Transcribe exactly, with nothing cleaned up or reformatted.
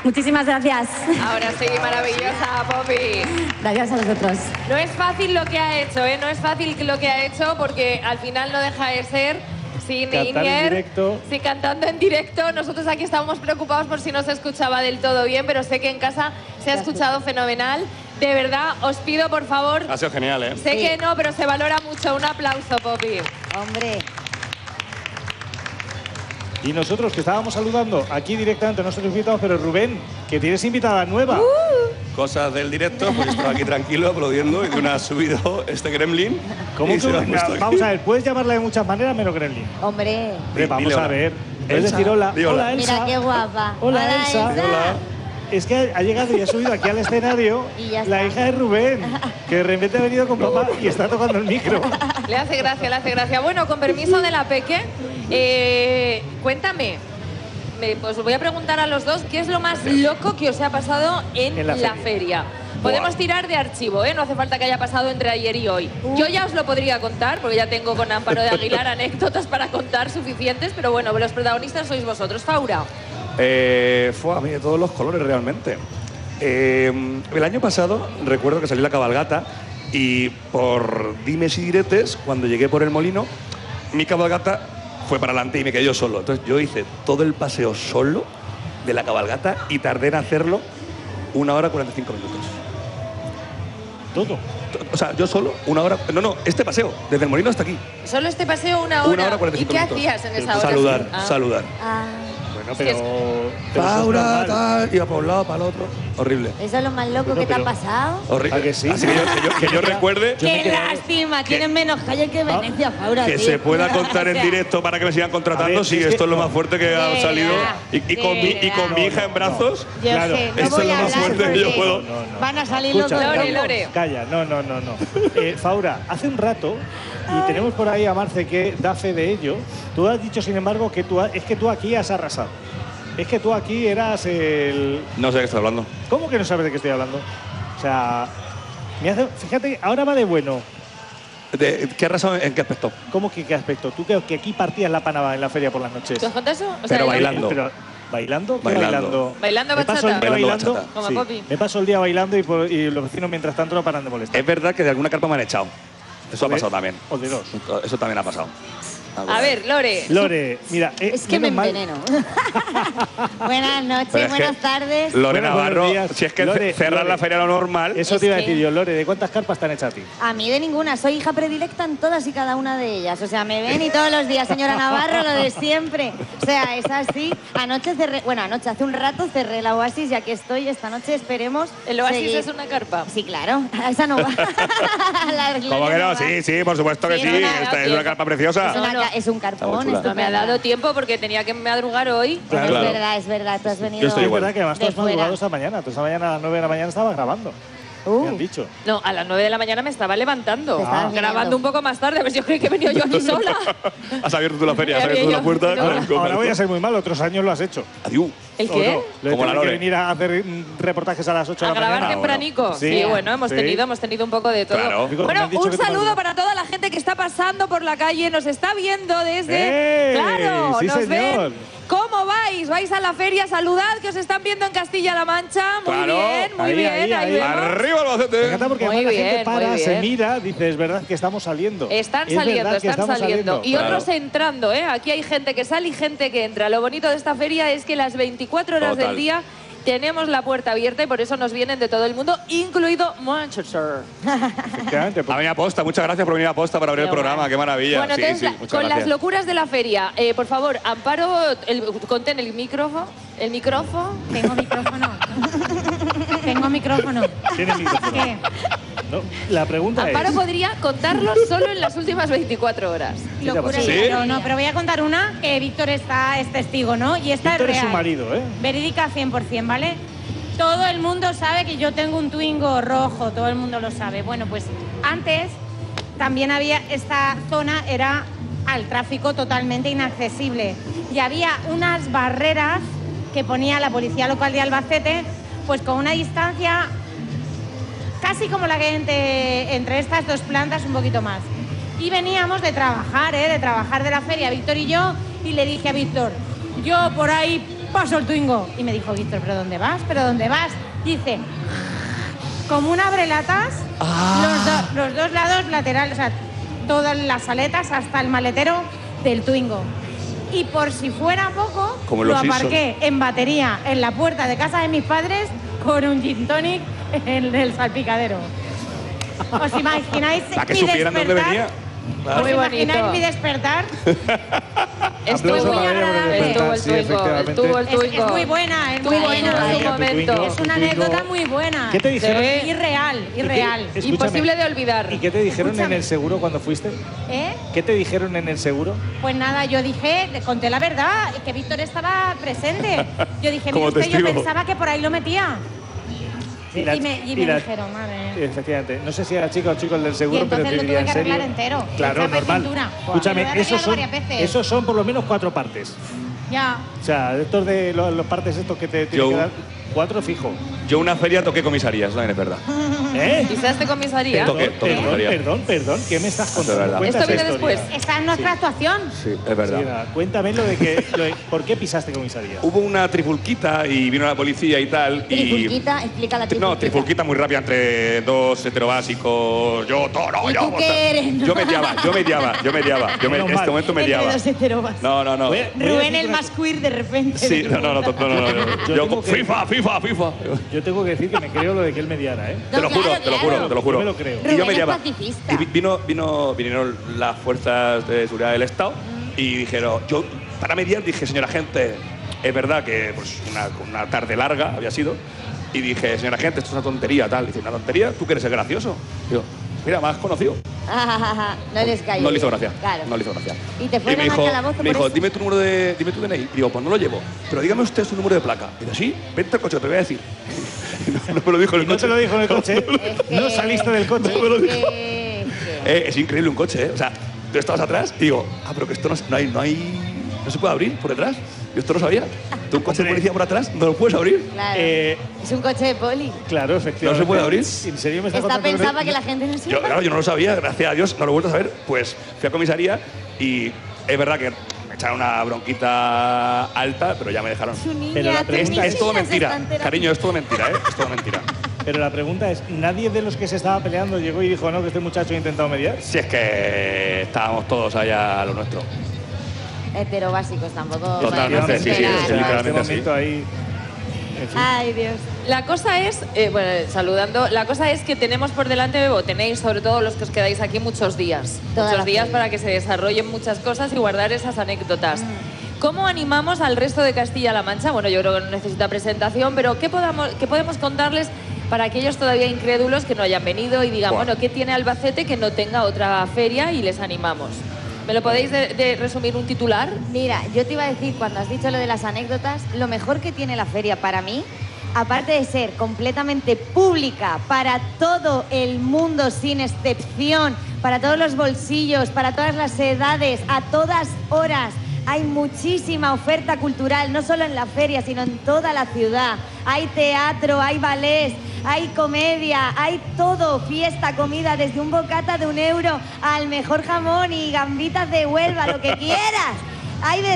Muchísimas gracias. Ahora sí, maravillosa, Poppy. Gracias a vosotros. No es fácil lo que ha hecho, ¿eh? No es fácil lo que ha hecho porque al final no deja de ser sin Cantar en directo. Sí, cantando en directo. Nosotros aquí estábamos preocupados por si no se escuchaba del todo bien, pero sé que en casa se ha escuchado fenomenal. De verdad, os pido, por favor... Ha sido genial, ¿eh? Sé Sí. que no, pero se valora mucho. Un aplauso, Poppy. Hombre. Y nosotros que estábamos saludando aquí directamente a nuestros invitados, pero Rubén, que tienes invitada nueva. Uh. Cosas del directo, pues estaba aquí tranquilo aplaudiendo y de una ha subido este gremlin. ¿Cómo y que? se lo ha Venga, puesto aquí. vamos a ver, puedes llamarla de muchas maneras menos Gremlin. Hombre. Hombre, vamos Dile a hola. ver. Puedes Elsa. decir hola. Di hola. Hola, Elsa. Mira qué guapa. Hola, Elsa. Hola. Es que ha llegado y ha subido aquí al escenario Y ya la está. hija de Rubén, que de repente ha venido con papá y está tocando el micro. Le hace gracia, le hace gracia. Bueno, con permiso de la Peque, eh, cuéntame. Me, pues os voy a preguntar a los dos qué es lo más loco que os ha pasado en, En la la, feria. feria. Podemos tirar de archivo, ¿eh? No hace falta que haya pasado entre ayer y hoy. Yo ya os lo podría contar, porque ya tengo con Amparo de Aguilar anécdotas para contar suficientes, pero bueno, los protagonistas sois vosotros. Faura. Eh, fue a mí de todos los colores realmente. Eh, el año pasado recuerdo que salí la cabalgata y por dimes y diretes, cuando llegué por el molino, mi cabalgata fue para adelante y me quedé yo solo. Entonces yo hice todo el paseo solo de la cabalgata y tardé en hacerlo una hora cuarenta y cinco minutos. Todo. O sea, yo solo, una hora... No, no, este paseo, desde el molino hasta aquí. Solo este paseo una hora. Una hora cuarenta y ¿Y cinco qué minutos. hacías en esa hora? Saludar, Ah. saludar. Ah, Bueno, pero... pero eso es Paura, normal. tal, iba para un lado, para el otro. Horrible. eso es lo más loco Bueno, que te ha pero- pasado. Horrible. ¿A que sí? Así que yo, que yo, que yo recuerde Yo me Qué quedé- lástima, tienen menos calle que Venecia, Faura. que tío. se pueda contar O en sea, directo para que me sigan contratando. A ver, Sí, es que- esto es lo no. más fuerte que ha De salido. verdad, Y, y con, de mi, y con mi verdad. hija en brazos. Yo Claro, sé, no esto voy es lo a más hablar fuerte que yo porque puedo. No, no. van a salir Escucha, los Lore, locos. Lore. Calla, no, no, no, no. Eh, Faura, hace un rato, y tenemos por ahí a Marce que da fe de ello, tú has dicho, sin embargo, que tú ha- es que tú aquí has arrasado. Es que tú aquí eras el... No sé de qué estoy hablando. ¿Cómo que no sabes de qué estoy hablando? O sea, me hace... fíjate, ahora va de bueno. De- ¿Qué razón? ¿En qué aspecto? ¿Cómo que qué aspecto? Tú que, que aquí partías la pana en la feria por las noches. ¿Tú has contado eso? O Pero yo- bailando. Pero, ¿bailando? ¿Qué Bailando. bailando? Bailando Me paso el bachata. día Bailando bailando. bachata. Como sí. Poppy. Me paso el día bailando y, por- y los vecinos mientras tanto no paran de molestar. Es verdad que de alguna carpa me han echado. Eso ha de- pasado también. O de dos. Eso también ha pasado. A ver, Lore. Lore, mira, eh, Es que me menos mal- enveneno. Buenas noches, Pero es que buenas tardes. Lorena Buenos Navarro, días. si es que Lore, cerrar Lore. la feria lo normal. Eso Es te iba a que- decir yo, Lore, ¿de cuántas carpas te han echado a ti? A mí de ninguna, soy hija predilecta en todas y cada una de ellas. O sea, me ven y todos los días, señora Navarro, lo de siempre. O sea, es así. Anoche cerré, bueno, anoche, hace un rato cerré la Oasis y aquí estoy. Esta noche esperemos. El oasis seguir. es una carpa. Sí, claro. A esa no va. La- la ¿Cómo que no? va. Sí, sí, por supuesto que Sí, sí. no, no, Esta es sí. una carpa preciosa. Es, una No, no. ca- es un carpón. Está muy chula. esto No me ha dado tiempo porque tenía que madrugar hoy. Claro. Es Claro. verdad, es verdad. Tú has venido. Yo estoy Es igual. verdad que además tú De has madrugado fuera. esta mañana. Tú esta mañana a las nueve de la mañana estabas grabando. Uh. Me han dicho. No, a las nueve de la mañana me estaba levantando. Te estabas Grabando mirando. un poco más tarde, a ver si yo creí que he venido yo aquí sola. Has abierto tú la feria, has Ya abierto tú había la yo. puerta. No. con- con- Ahora voy a ser muy mal, otros años lo has hecho. Adiós. ¿El ¿O qué? no? Lo de Como la tener que Lore. venir a hacer mm, reportajes a las ocho A de la grabar mañana. tempranico. Sí. Sí, bueno, hemos Sí. tenido, hemos tenido un poco de todo. Claro. Digo, me Bueno, han dicho un que tú saludo madrugas. para toda la gente que está pasando por la calle, nos está viendo desde. ¡Eh! ¡Claro! Sí, nos señor. ven. ¿Cómo vais? ¿Vais a la feria? Saludad, que os están viendo en Castilla-La Mancha. Muy Claro. bien, muy Ahí, bien. ahí, Ahí, ahí. vemos. ¡Arriba el Me Albacete! encanta porque Muy además la bien, gente para, muy se bien. mira, dice, es verdad que estamos saliendo. Están Es saliendo, verdad que están estamos saliendo. Y Claro. otros entrando, ¿eh? Aquí hay gente que sale y gente que entra. Lo bonito de esta feria es que las veinticuatro horas Total. del día tenemos la puerta abierta y por eso nos vienen de todo el mundo, incluido Manchester. Efectivamente, Ha porque- venido a posta, muchas gracias por venir a posta para abrir Qué el programa, bueno. qué maravilla. Bueno, sí, entonces, sí, la- muchas con gracias. las locuras de la feria, eh, por favor, Amparo, el, contén el micrófono. ¿El micrófono? Tengo micrófono. Tengo micrófono. tiene micrófono. ¿Qué? No, la pregunta Amparo es... podría contarlo solo en las últimas veinticuatro horas. ¿Qué te ha Locura. pasado? ¿Sí? Pero no, pero voy a contar una que Víctor está, es testigo, ¿no? Y esta Víctor es es real. su marido, ¿eh? Verídica cien por cien, ¿vale? Todo el mundo sabe que yo tengo un Twingo rojo, todo el mundo lo sabe. Bueno, pues antes también había, esta zona era al tráfico totalmente inaccesible. Y había unas barreras que ponía la policía local de Albacete, pues con una distancia casi como la que entre, entre estas dos plantas, un poquito más. Y veníamos de trabajar, ¿eh? De trabajar de la feria, Víctor y yo, y le dije a Víctor, yo por ahí paso el Twingo. Y me dijo, Víctor, ¿pero dónde vas? ¿Pero dónde vas? Y dice, como un abrelatas, los, do, los dos lados laterales, o sea, todas las aletas hasta el maletero del Twingo. Y por si fuera poco, Como lo los aparqué en batería en la puerta de casa de mis padres con un gin tonic en el salpicadero. ¿Os imagináis Para que mi supieran dónde despertar? venía. ¿Os Muy imagináis bonito. mi despertar? Estuvo Aplauso muy para ella por agradable. despertar, Estuvo el sí, Twingo. efectivamente. Estuvo el Es, Twingo. es muy buena, es Muy muy buena buena. en su María, tu momento. Twingo. Es una Tu Twingo. anécdota muy buena. ¿Qué te dijeron? Sí. Irreal, irreal. Escúchame. Imposible de olvidar. ¿Y qué te dijeron Escúchame. en el seguro cuando fuiste? ¿Eh? ¿Qué te dijeron en el seguro? Pues nada, yo dije, le conté la verdad, que Víctor estaba presente. Yo dije, Como mire usted, yo testigo. pensaba que por ahí lo metía. Y la- y me, y y me la- dijeron, madre. Efectivamente. No sé si era chica o chico el del seguro, Y entonces pero te lo diría tuve en que serio. arreglar entero. Claro, Chapa y normal. pintura. Escúchame, Lo he esos son, arreglado varias veces. esos son por lo menos cuatro partes. Ya. O sea, estos de los, los partes estos que te tienen Yo- que dar, cuatro fijo. Yo una feria toqué comisarías, también es verdad. ¿Eh? ¿Quizás de comisaría? Toque, Perdón, toque perdón, comisaría. perdón, perdón, ¿qué me estás es contando? verdad. Cuenta Esto esa viene historia. después. Está en nuestra actuación. Sí, es verdad. Sí, nada, cuéntame lo de que, lo de- ¿por qué pisaste comisaría? Hubo una trifulquita y vino la policía y tal. y Trifulquita, explica la trifulquita. No, trifulquita muy rápida entre dos heterobásicos. Yo, toro, ¿Y yo. tú monta- qué eres, no? Yo mediaba, yo mediaba, yo mediaba. Yo me, en Menos este mal. momento Entre mediaba. dos heterobas. No, no, no. Voy a- voy a Rubén decir el una más queer de repente. Sí, no, no, no, no, no, no, no. Yo Yo tengo con que- FIFA, FIFA, FIFA. Yo tengo que decir que me creo lo de que él mediara, ¿eh? Te lo No, juro, claro, te lo claro. juro, te lo juro. Yo me lo creo. Y Rubén yo es mediaba. pacifista. Y vi- vino, vino, vinieron las fuerzas de seguridad del Estado y dijeron, yo para mediar dije, señora gente, es verdad que pues, una, una tarde larga había sido, y dije, señora gente, esto es una tontería, tal. Dice, ¿una tontería? ¿Tú quieres ser gracioso? Digo, mira, me has conocido. No eres callado. No le hizo gracia. Claro. No le hizo gracia. Y te fueron me al dijo, calabozo me por dijo eso. dime tu número de, dime tu D N I. Y digo, pues no lo llevo. Pero dígame usted su número de placa. Y dice, sí, vente al coche, te voy a decir. Y no, no me lo dijo en ¿Y el no coche. te lo dijo en el coche? Es que- No saliste del coche. es No me lo dijo. que- es que- Eh, es increíble un coche, ¿eh? O sea, tú estabas atrás y digo, ah, pero que esto no, no hay, no hay, no se puede abrir por detrás. Yo esto no sabía. Tú un coche de Hombre. policía por atrás no lo puedes abrir. Claro. Eh, es un coche de poli. Claro, efectivamente. ¿No se puede abrir? ¿En serio me estás Está contando que no- pensaba que la gente no se Yo, claro, yo no lo sabía, gracias a Dios, no lo he vuelto a saber. Pues fui a comisaría y es verdad que me echaron una bronquita alta, pero ya me dejaron. Su niña, Pero la tu pregunta niña Es todo se mentira, está enterando. cariño, es todo mentira, ¿eh? Es todo mentira. Pero la pregunta es, ¿nadie de los que se estaba peleando llegó y dijo, no, que este muchacho ha intentado mediar? Si es que estábamos todos allá a lo nuestro. Heterobásicos tampoco. Totalmente, sí, sí, Esperar. O sí, sea, literalmente este así. momento ahí... en fin. Ay, Dios. La cosa es, eh, bueno, saludando, la cosa es que tenemos por delante, o tenéis sobre todo los que os quedáis aquí muchos días. Toda muchos la días feria. para que se desarrollen muchas cosas y guardar esas anécdotas. ¿Cómo animamos al resto de Castilla-La Mancha? Bueno, yo creo que no necesita presentación, pero ¿qué, podamos, qué podemos contarles para aquellos todavía incrédulos que no hayan venido y digan, Buah. bueno, ¿qué tiene Albacete que no tenga otra feria? Y les animamos. ¿Me lo podéis de- de resumir un titular? Mira, yo te iba a decir, cuando has dicho lo de las anécdotas, lo mejor que tiene la feria para mí, aparte de ser completamente pública para todo el mundo sin excepción, para todos los bolsillos, para todas las edades, a todas horas, hay muchísima oferta cultural, no solo en la feria, sino en toda la ciudad. Hay teatro, hay ballet, hay comedia, hay todo, fiesta, comida, desde un bocata de un euro al mejor jamón y gambitas de Huelva, lo que quieras. Hay de